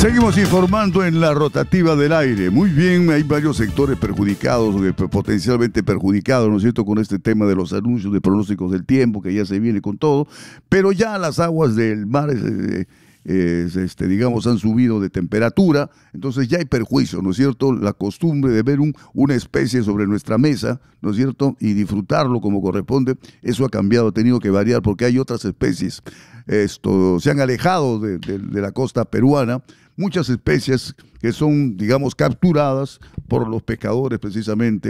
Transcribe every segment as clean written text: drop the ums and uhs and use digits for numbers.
Seguimos informando en la rotativa del aire. Muy bien, hay varios sectores perjudicados, potencialmente perjudicados, ¿no es cierto?, con este tema de los anuncios de pronósticos del tiempo, que ya se viene con todo, pero ya las aguas del mar, digamos, han subido de temperatura, entonces ya hay perjuicio, ¿no es cierto? La costumbre de ver una especie sobre nuestra mesa, ¿no es cierto?, y disfrutarlo como corresponde, eso ha cambiado, ha tenido que variar porque hay otras especies. Se han alejado de la costa peruana, muchas especies que son, digamos, capturadas por los pescadores precisamente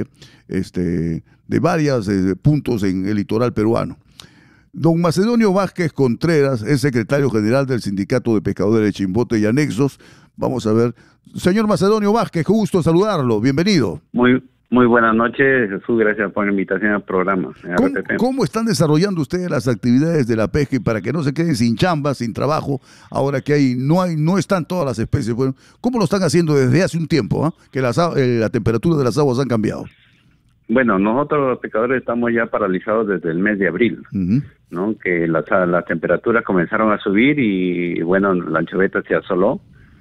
de varios puntos en el litoral peruano. Don Macedonio Vázquez Contreras es secretario general del Sindicato de Pescadores de Chimbote y Anexos. Vamos a ver. Señor Macedonio Vázquez, qué gusto saludarlo. Bienvenido. Muy buenas noches, Jesús. Gracias por la invitación al programa. ¿Cómo están desarrollando ustedes las actividades de la pesca y para que no se queden sin chamba, sin trabajo, ahora que no están todas las especies? Bueno, ¿cómo lo están haciendo desde hace un tiempo, que la temperatura de las aguas han cambiado? Bueno, nosotros los pescadores estamos ya paralizados desde el mes de abril, ¿no? Que las temperaturas comenzaron a subir y, bueno, la anchoveta se asoló.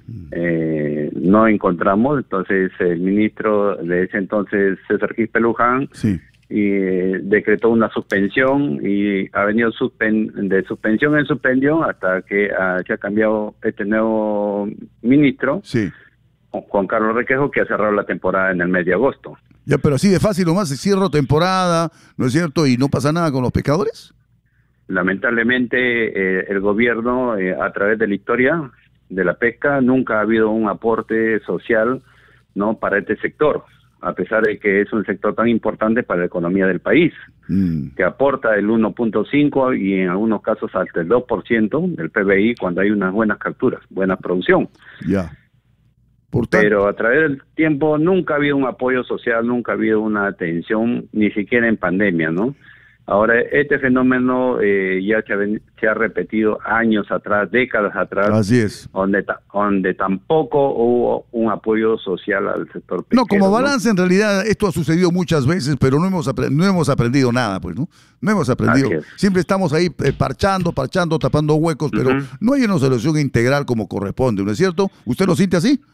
No encontramos, entonces el ministro de ese entonces, César Quispe Luján, decretó una suspensión y ha venido de suspensión en suspensión hasta que se ha cambiado este nuevo ministro, Juan Carlos Requejo, que ha cerrado la temporada en el mes de agosto. Ya, pero así de fácil nomás, se cierra temporada, ¿no es cierto? Y no pasa nada con los pescadores. Lamentablemente el gobierno, a través de la historia de la pesca, nunca ha habido un aporte social, ¿no?, para este sector, a pesar de que es un sector tan importante para la economía del país, que aporta el 1.5 y en algunos casos hasta el 2% del PBI cuando hay unas buenas capturas, buena producción. Ya. Pero a través del tiempo nunca ha habido un apoyo social, nunca ha habido una atención, ni siquiera en pandemia, ¿no? Ahora, este fenómeno ya se ha repetido años atrás, décadas atrás. Así es. Donde tampoco hubo un apoyo social al sector pesquero. No, como balance, ¿no? En realidad esto ha sucedido muchas veces, pero no hemos aprendido nada, pues, ¿no? No hemos aprendido. Siempre estamos ahí parchando, tapando huecos, pero no hay una solución integral como corresponde, ¿no es cierto? ¿Usted lo siente así?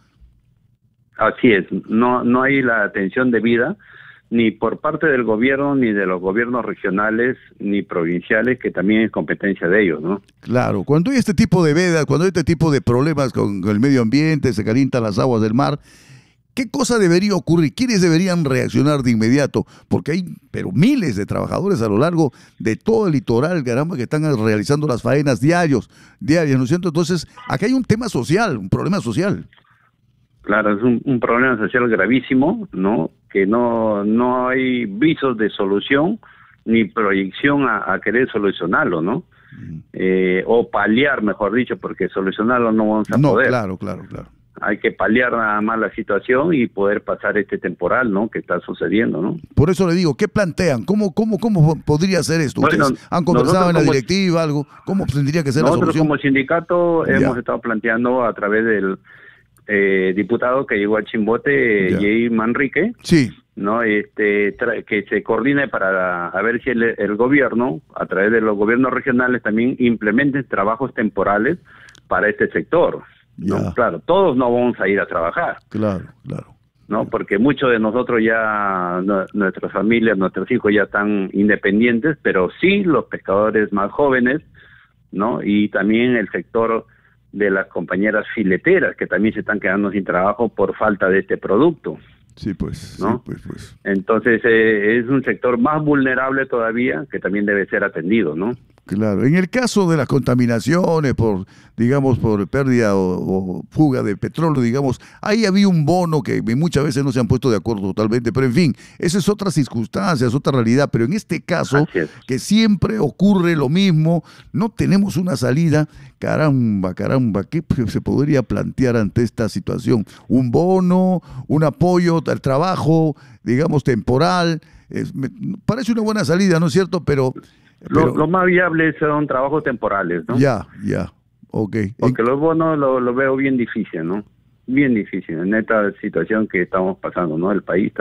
Así es. No hay la atención debida, ni por parte del gobierno, ni de los gobiernos regionales, ni provinciales, que también es competencia de ellos, ¿no? Claro, cuando hay este tipo de vedas, cuando hay este tipo de problemas con el medio ambiente, se calientan las aguas del mar, ¿qué cosa debería ocurrir? ¿Quiénes deberían reaccionar de inmediato? Porque hay miles de trabajadores a lo largo de todo el litoral, caramba, que están realizando las faenas diarias, ¿no es cierto? Entonces, aquí hay un tema social, un problema social. Claro, es un problema social gravísimo, ¿no? Que no hay visos de solución ni proyección a querer solucionarlo, ¿no? O paliar, mejor dicho, porque solucionarlo no vamos a poder. Claro. Hay que paliar nada más la situación y poder pasar este temporal, ¿no?, que está sucediendo, ¿no? Por eso le digo, ¿qué plantean? ¿Cómo podría ser esto? Bueno, ¿Ustedes han conversado en la directiva algo? ¿Cómo tendría que ser la solución? Nosotros como sindicato hemos estado planteando a través del diputado que llegó a Chimbote, Jay Manrique, ¿no? Que se coordine para a ver si el gobierno, a través de los gobiernos regionales, también implementen trabajos temporales para este sector, ¿no? Claro, todos no vamos a ir a trabajar. Claro. ¿No? Porque muchos de nosotros ya, nuestras familias, nuestros hijos ya están independientes, pero sí los pescadores más jóvenes, ¿no? Y también el sector de las compañeras fileteras que también se están quedando sin trabajo por falta de este producto. Sí, pues. ¿no? Entonces es un sector más vulnerable todavía que también debe ser atendido, ¿no? Claro. En el caso de las contaminaciones por pérdida o fuga de petróleo, digamos, ahí había un bono que muchas veces no se han puesto de acuerdo totalmente, pero en fin, esa es otra circunstancia, es otra realidad, pero en este caso, que siempre ocurre lo mismo, no tenemos una salida. Caramba, ¿qué se podría plantear ante esta situación? ¿Un bono, un apoyo al trabajo, digamos, temporal? Me parece una buena salida, ¿no es cierto? Pero lo más viable son trabajos temporales, ¿no? Ya, ok. Porque los bonos lo veo bien difícil, ¿no? Bien difícil en esta situación que estamos pasando, ¿no? El país también.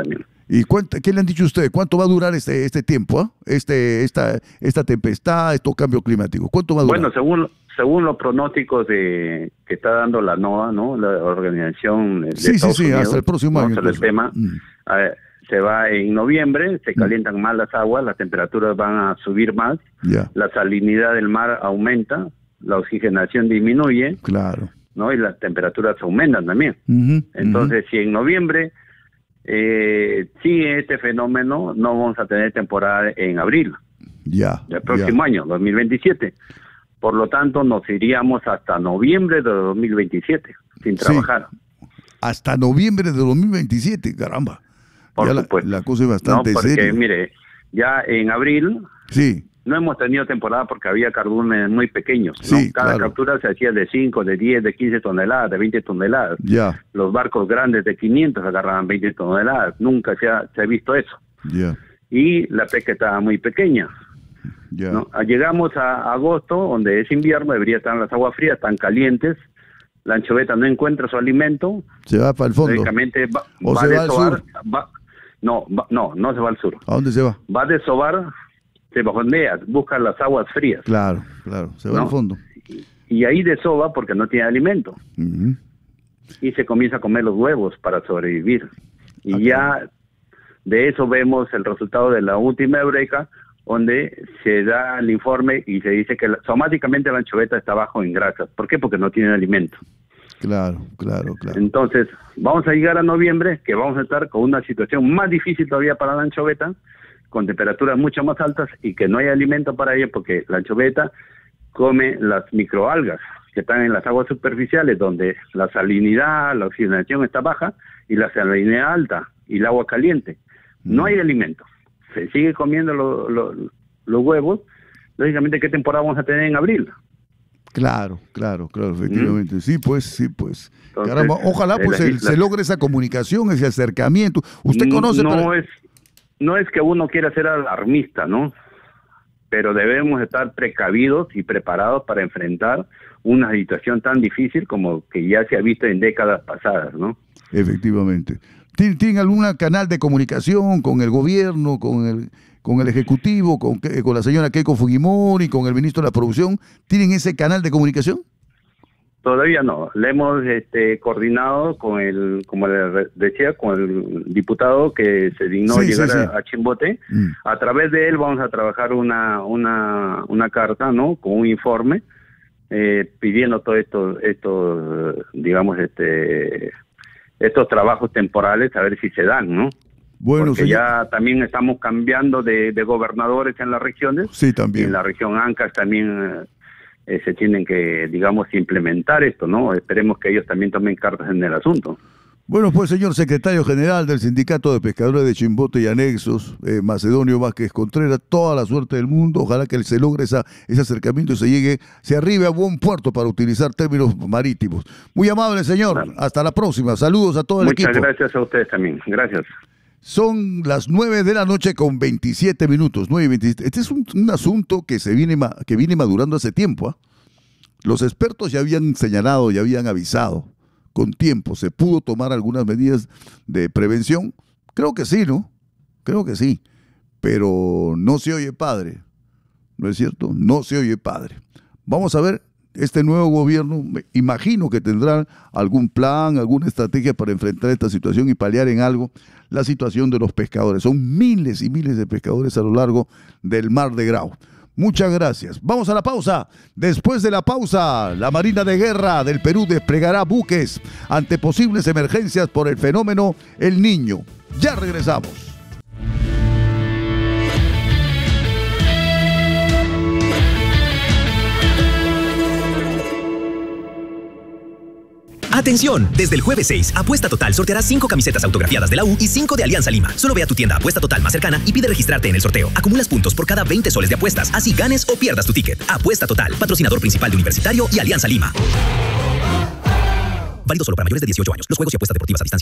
¿Y qué le han dicho ustedes? ¿Cuánto va a durar este tiempo? Esta tempestad, estos cambios climáticos. ¿Cuánto va a durar? Bueno, según los pronósticos que está dando la NOAA, ¿no? La organización de Estados Unidos, hasta el próximo año. El tema, se va en noviembre, se calientan más las aguas, las temperaturas van a subir más, la salinidad del mar aumenta, la oxigenación disminuye, claro, ¿no? Y las temperaturas aumentan también. Entonces, si en noviembre sigue este fenómeno, no vamos a tener temporada en abril del próximo año, 2027. Por lo tanto, nos iríamos hasta noviembre de 2027 sin trabajar. Hasta noviembre de 2027, caramba. Por supuesto. La cosa es bastante porque, seria. Mire, ya en abril no hemos tenido temporada porque había cardúmenes muy pequeños, ¿no? Cada captura se hacía de 5, de 10, de 15 toneladas, de 20 toneladas. Los barcos grandes de 500 agarraban 20 toneladas. Nunca se ha visto eso. Y la pesca estaba muy pequeña. ¿No? Llegamos a agosto, donde es invierno, debería estar en las aguas frías, tan calientes. La anchoveta no encuentra su alimento. Se va para el fondo. Lógicamente va se a va al sur. No se va al sur. ¿A dónde se va? Va a desovar, se bajondea, busca las aguas frías. Claro, se va al fondo. Y ahí desova porque no tiene alimento. Y se comienza a comer los huevos para sobrevivir. Y ya de eso vemos el resultado de la última eureka, donde se da el informe y se dice que somáticamente la anchoveta está bajo en grasas. ¿Por qué? Porque no tiene alimento. Claro. Entonces, vamos a llegar a noviembre, que vamos a estar con una situación más difícil todavía para la anchoveta, con temperaturas mucho más altas y que no hay alimento para ella, porque la anchoveta come las microalgas que están en las aguas superficiales, donde la salinidad, la oxigenación está baja y la salinidad alta y el agua caliente. No hay alimento. Se sigue comiendo los huevos. Lógicamente, ¿qué temporada vamos a tener en abril? Claro, efectivamente. Sí, pues. Entonces, caramba, ojalá pues se logre esa comunicación, ese acercamiento. ¿Usted conoce? No es que uno quiera ser alarmista, ¿no? Pero debemos estar precavidos y preparados para enfrentar una situación tan difícil como que ya se ha visto en décadas pasadas, ¿no? Efectivamente. ¿Tienen algún canal de comunicación con el gobierno, con el ejecutivo, con la señora Keiko Fujimori, con el ministro de la Producción? ¿Tienen ese canal de comunicación? Todavía no. Le hemos coordinado con como le decía, con el diputado que se dignó llegar a Chimbote. A través de él vamos a trabajar una carta, ¿no? Con un informe pidiendo todo esto, digamos, estos trabajos temporales, a ver si se dan, ¿no? Bueno, porque ya también estamos cambiando de gobernadores en las regiones. Sí, también. En la región Ancash también se tienen que, digamos, implementar esto, ¿no? Esperemos que ellos también tomen cartas en el asunto. Bueno, pues, señor secretario general del Sindicato de Pescadores de Chimbote y Anexos, Macedonio Vázquez Contreras, toda la suerte del mundo. Ojalá que se logre ese acercamiento y se arribe a buen puerto, para utilizar términos marítimos. Muy amable, señor. Claro. Hasta la próxima. Saludos a todo el equipo. Muchas gracias a ustedes también. Gracias. Son las 9:00 con 27 minutos. 9:27. Este es un asunto que viene madurando hace tiempo. Los expertos ya habían señalado, ya habían avisado. Con tiempo, ¿se pudo tomar algunas medidas de prevención? Creo que sí, ¿no? Creo que sí. Pero no se oye padre. ¿No es cierto? No se oye padre. Vamos a ver, este nuevo gobierno, me imagino que tendrá algún plan, alguna estrategia para enfrentar esta situación y paliar en algo la situación de los pescadores. Son miles y miles de pescadores a lo largo del Mar de Grau. Muchas gracias. Vamos a la pausa. Después de la pausa, la Marina de Guerra del Perú desplegará buques ante posibles emergencias por el fenómeno El Niño. Ya regresamos. ¡Atención! Desde el jueves 6, Apuesta Total sorteará 5 camisetas autografiadas de la U y 5 de Alianza Lima. Solo ve a tu tienda Apuesta Total más cercana y pide registrarte en el sorteo. Acumulas puntos por cada 20 soles de apuestas, así ganes o pierdas tu ticket. Apuesta Total, patrocinador principal de Universitario y Alianza Lima. Válido solo para mayores de 18 años. Los juegos y apuestas deportivas a distancia